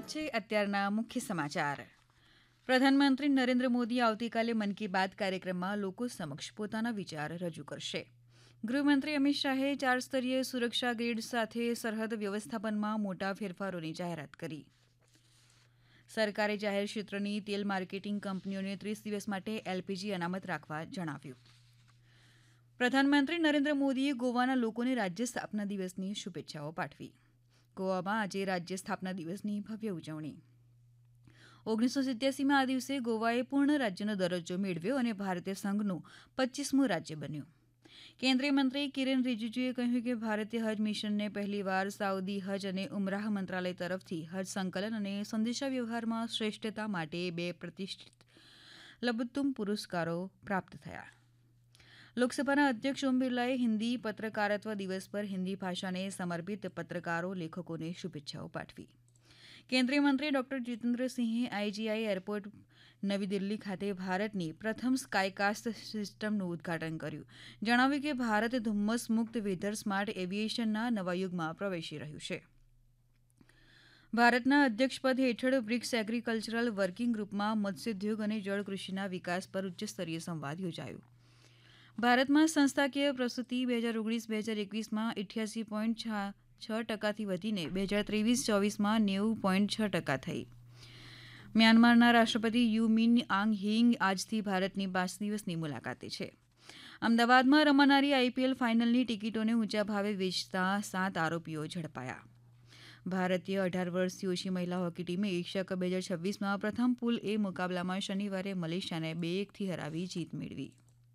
વાત છે અત્યારના મુખ્ય સમાચાર. પ્રધાનમંત્રી નરેન્દ્ર મોદી આવતીકાલે મન કી બાત કાર્યક્રમમાં લોકો સમક્ષ પોતાના વિચાર રજૂ કરશે. ગૃહમંત્રી અમિત શાહે 4 સ્તરીય સુરક્ષા ગ્રીડ સાથે સરહદ વ્યવસ્થાપનમાં મોટા ફેરફારોની જાહેરાત કરી. સરકારે જાહેર ક્ષેત્રની તેલ માર્કેટિંગ કંપનીઓને 30 દિવસ માટે એલપીજી અનામત રાખવા જણાવ્યું. પ્રધાનમંત્રી નરેન્દ્ર મોદીએ ગોવાના લોકોને રાજ્ય સ્થાપના દિવસની શુભેચ્છાઓ પાઠવી. ગોવામાં આજે રાજ્ય સ્થાપના દિવસની ભવ્ય ઉજવણી. 1987માં આ દિવસે ગોવાએ પૂર્ણ રાજ્યનો દરજ્જો મેળવ્યો અને ભારતીય સંઘનું 25મું રાજ્ય બન્યું. કેન્દ્રીય મંત્રી કિરેન રિજિજુએ કહ્યું કે ભારતીય હજ મિશનને પહેલીવાર સાઉદી હજ અને ઉમરાહ મંત્રાલય તરફથી હજ સંકલન અને સંદેશાવ્યવહારમાં શ્રેષ્ઠતા માટે 2 પ્રતિષ્ઠિત લબુતુમ પુરસ્કારો પ્રાપ્ત થયા. લોકસભાના અધ્યક્ષ ઓમ બિરલાએ હિન્દી પત્રકારત્વ દિવસ પર હિન્દી ભાષાને સમર્પિત પત્રકારો લેખકોને શુભેચ્છાઓ પાઠવી. કેન્દ્રીય મંત્રી ડોક્ટર જીતેન્દ્રસિંહે આઈજીઆઈ એરપોર્ટ નવી દિલ્હી ખાતે ભારતની પ્રથમ સ્કાયકાસ્ટ સિસ્ટમનું ઉદઘાટન કર્યું. જણાવ્યું કે ભારત ધુમ્મસ મુક્ત વેધર સ્માર્ટ એવિએશનના નવા યુગમાં પ્રવેશી રહ્યું છે. ભારતના અધ્યક્ષપદ હેઠળ બ્રિક્સ એગ્રીકલ્ચરલ વર્કિંગ ગ્રુપમાં મત્સ્યોદ્યોગ અને જળકૃષિના વિકાસ પર ઉચ્ચસ્તરીય સંવાદ યોજાયો. ભારતમાં સંસ્થાકીય પ્રસૂતિ 2019-2021માં 88.6% વધીને 2023-24માં 90.6% થઈ. મ્યાનમારના રાષ્ટ્રપતિ યુ મિન આંગ હિંગ આજથી ભારતની 5 દિવસની મુલાકાતે છે. અમદાવાદમાં રમાનારી આઈપીએલ ફાઇનલની ટિકિટોને ઊંચા ભાવે વેચતા 7 આરોપીઓ ઝડપાયા. ભારતીય 18 વર્ષથી ઓછી મહિલા હોકી ટીમે એશિયા કપ 2026માં પ્રથમ પૂલ એ મુકાબલામાં શનિવારે મલેશિયાને 2-1થી હરાવી જીત મેળવી.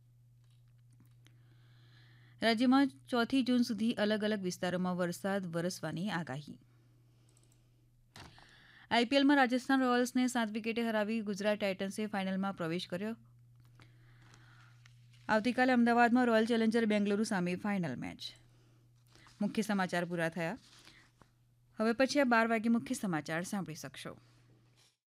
રાજ્યમાં 4 જૂન સુધી અલગ અલગ વિસ્તારોમાં વરસાદ વરસવાની આગાહી. આઈપીએલમાં રાજસ્થાન રોયલ્સને 7 વિકેટે હરાવી ગુજરાત ટાઇટન્સે ફાઇનલમાં પ્રવેશ કર્યો. આવતીકાલે અમદાવાદમાં રોયલ ચેલેન્જર બેંગલુરુ સામે ફાઇનલ મેચ. મુખ્ય સમાચાર પૂરા થયા. હવે પછી 12 વાગે મુખ્ય સમાચાર સાંભળી શકશો.